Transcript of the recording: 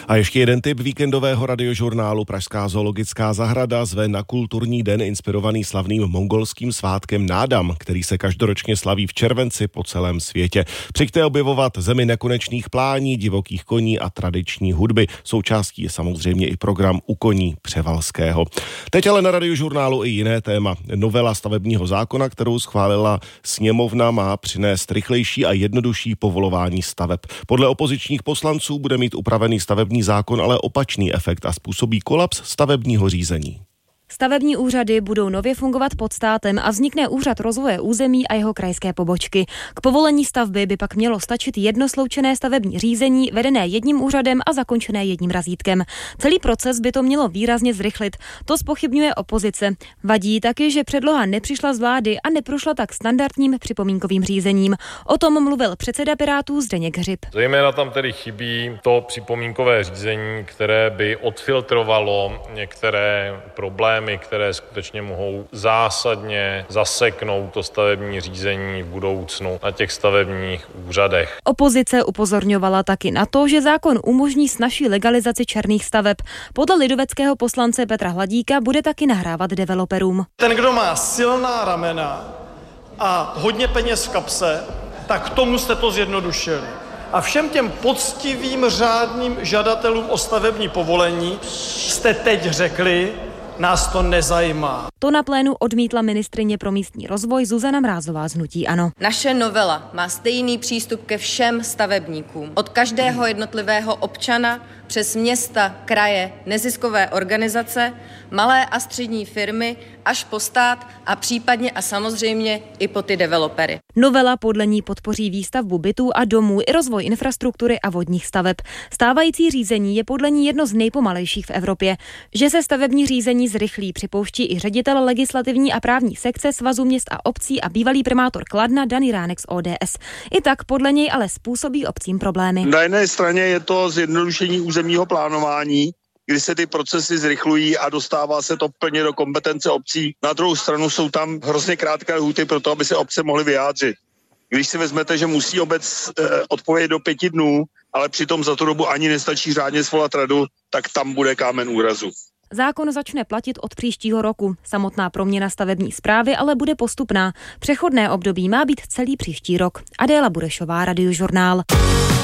A ještě jeden tip víkendového radiožurnálu. Pražská zoologická zahrada zve na kulturní den inspirovaný slavným mongolským svátkem Nádam, který se každoročně slaví v červenci po celém světě. Přijďte objevovat zemi nekonečných plání, divokých koní a tradiční hudby. Součástí je samozřejmě i program U koní Převalského. Teď ale na radiožurnálu i jiné téma. Novela stavebního zákona, kterou schválila sněmovna, má přinést rychlejší a jednodušší povolování staveb. Podle opozičních poslanců bude mít upravený stavební zákon ale opačný efekt a způsobí kolaps stavebního řízení. Stavební úřady budou nově fungovat pod státem a vznikne úřad rozvoje území a jeho krajské pobočky. K povolení stavby by pak mělo stačit jedno sloučené stavební řízení, vedené jedním úřadem a zakončené jedním razítkem. Celý proces by to mělo výrazně zrychlit. To zpochybňuje opozice. Vadí taky, že předloha nepřišla z vlády a neprošla tak standardním připomínkovým řízením. O tom mluvil předseda Pirátů Zdeněk Hřib. Zejména tam tedy chybí to připomínkové řízení, které by odfiltrovalo některé problémy, které skutečně mohou zásadně zaseknout to stavební řízení v budoucnu na těch stavebních úřadech. Opozice upozorňovala taky na to, že zákon umožní snazší legalizaci černých staveb. Podle lidoveckého poslance Petra Hladíka bude taky nahrávat developerům. Ten, kdo má silná ramena a hodně peněz v kapse, tak tomu jste to zjednodušili. A všem těm poctivým řádným žadatelům o stavební povolení jste teď řekli, nás to nezajímá. To na plénu odmítla ministryně pro místní rozvoj Zuzana Mrázová z hnutí ANO. Naše novela má stejný přístup ke všem stavebníkům. Od každého jednotlivého občana přes města, kraje, neziskové organizace, malé a střední firmy až po stát a případně a samozřejmě i po ty developery. Novela podle ní podpoří výstavbu bytů a domů i rozvoj infrastruktury a vodních staveb. Stávající řízení je podle ní jedno z nejpomalejších v Evropě. Že se stavební řízení zrychlí, připouští i ředitel legislativní a právní sekce Svazu měst a obcí a bývalý primátor Kladna Dan Jiránek z ODS. I tak podle něj ale způsobí obcím problémy. Na jedné straně je to zjednodušení územního plánování, kdy se ty procesy zrychlují a dostává se to plně do kompetence obcí. Na druhou stranu jsou tam hrozně krátké lhůty pro to, aby se obce mohly vyjádřit. Když si vezmete, že musí obec odpovědět do 5 dnů, ale přitom za tu dobu ani nestačí řádně svolat radu, tak tam bude kámen úrazu. Zákon začne platit od příštího roku. Samotná proměna stavební správy ale bude postupná. Přechodné období má být celý příští rok. Adéla Burešová, Radiožurnál.